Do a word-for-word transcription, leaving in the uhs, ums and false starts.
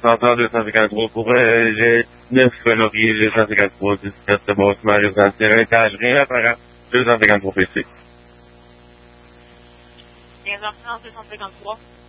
cent deux cent cinquante-trois pour euh, j'ai neuf Laurier, deux cent cinquante-trois, dix-sept de Bâtiment, résidentiel, étage, rien apparent, deux cent cinquante-trois P C. quinze heures trente, deux cent cinquante-trois.